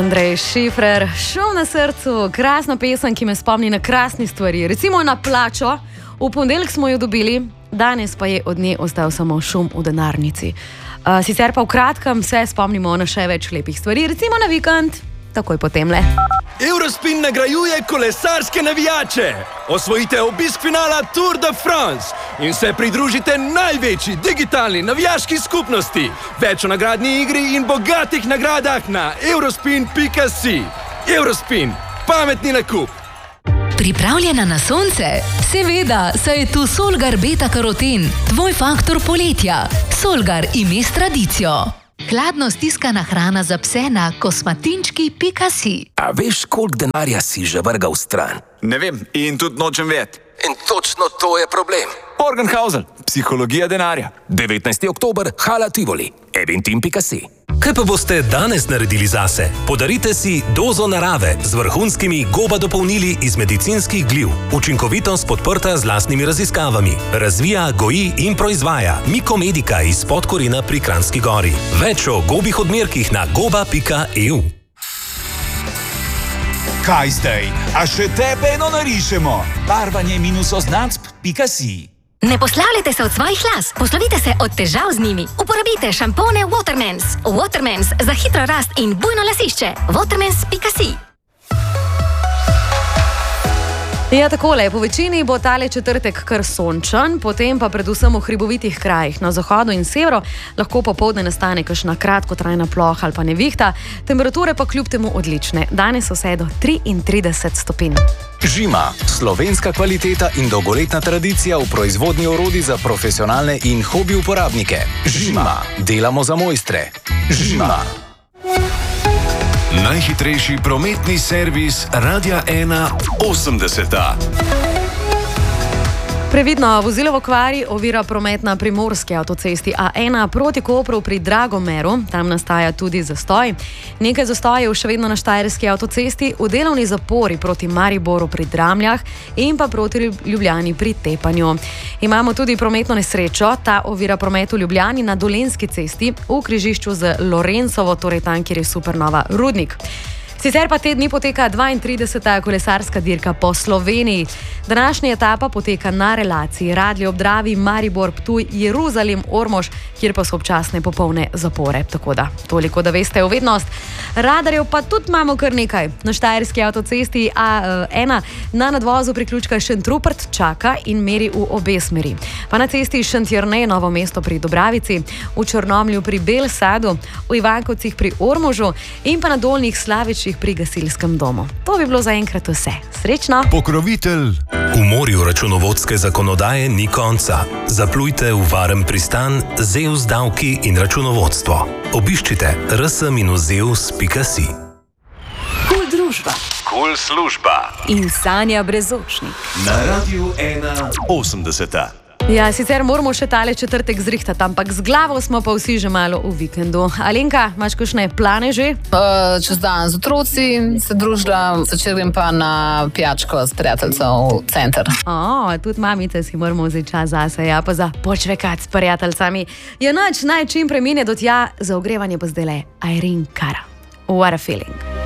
Andrej Šifrer, Šum na srcu, krasna pesem, ki me spomni na krasne stvari. Recimo na plačo, v ponedeljek smo jo dobili, danes pa je od nje ostal samo šum v denarnici. Sicer pa v kratkem se spomnimo na še več lepih stvari, recimo na vikend, takoj potemle. Eurospin nagrajuje kolesarske navijače. Osvojite obisk finala Tour de France in se pridružite največji digitalni navijaški skupnosti. Več o nagradni igri in bogatih nagradah na eurospin.si. Eurospin, pametni nakup. Pripravljena na sonce? Seveda, saj je tu Solgar beta-karoten, tvoj faktor poletja. Solgar ime s tradicijo. Hladno stiskana hrana za pse na kosmatinčki.si. A veš, koliko denarja si že vrgal stran? Ne vem in tudi nočem vedeti. In točno to je problem. Morgenhausen, psihologija denarja. 19. oktober, Hala Tivoli, eventim.si. Kaj pa boste danes naredili zase? Podarite si dozo narave z vrhunskimi goba dopolnili iz medicinskih gliv. Učinkovitost podprta z lastnimi raziskavami. Razvija, goji in proizvaja Mikomedika iz Podkorina pri Kranjski Gori. Več o gobih odmerkih na goba.eu. Kaj zdaj? A še tebe eno narišemo? Barvanje-oznacb.si. Ne poslavljajte se od svojih las, poslovite se od težav z njimi. Uporabite šampone Watermans. Watermans za hitro rast in bujno lasišče. Watermans.si. Ja, takole, po večini bo tale četrtek kar sončen, potem pa predvsem v hribovitih krajih na zahodu in severu lahko popoldne nastane kakšna kratkotrajna ploha ali pa nevihta, temperature pa kljub temu odlične. Danes vse do 33 stopinj. Žima, slovenska kvaliteta in dolgoletna tradicija v proizvodnji orodij za profesionalne in hobi uporabnike. Žima, delamo za mojstre. Žima. Najhitrejši prometni servis Radia 1 80. Previdno, vozilo v okvari ovira promet na primorski avtocesti A1 proti Kopru pri Dragomeru, tam nastaja tudi zastoj. Nekaj zastojev še vedno na Štajerski avtocesti, v delovni zapori proti Mariboru pri Dramljah in pa proti Ljubljani pri Tepanju. Imamo tudi prometno nesrečo, ta ovira promet v Ljubljani na Dolenjski cesti v križišču z Lorencovo, torej tam, kjer je Supernova Rudnik. Sicer pa te dni poteka 32. kolesarska dirka po Sloveniji. Današnja etapa poteka na relaciji Radlje ob Dravi, Maribor, Ptuj, Jeruzalem, Ormož, kjer pa so občasne popolne zapore. Tako da, toliko, da veste o vednost. Radarjev pa tudi imamo kar nekaj. Na Štajerski avtocesti A1 na nadvozu priključka Šentrupert čaka in meri v obe smeri. Pa na cesti Šentjernej, Novo mesto pri Dobravici, v Črnomlju pri Belsadu, v Ivankovcih pri Ormožu in pa na Dolnjih Slavičih pri gasilskem domu. To bi bilo zaenkrat vse. Srečno! Pokrovitelj. V morju računovodske zakonodaje ni konca. Zaplujte v varen pristan Zeus davki in računovodstvo. Obiščite rs-zeus.si. Kul družba. Kul služba. In Sanja Brezočnik. Na Radiu 1 80. Ja, sicer moramo še tale četrtek zrihtati, ampak z glavo smo pa vsi že malo v vikendu. Alenka, imaš kakšne plane že? Čez dan z otroci se družila, začer grem pa na pijačko s prijateljcev v center. Tudi mamice si moramo vzeti čas zase, ja, pa za počvekat s prijateljcami. Ja, noč naj čim prej mine do tja, za ogrevanje pa zdajle Irene Cara. What a feeling.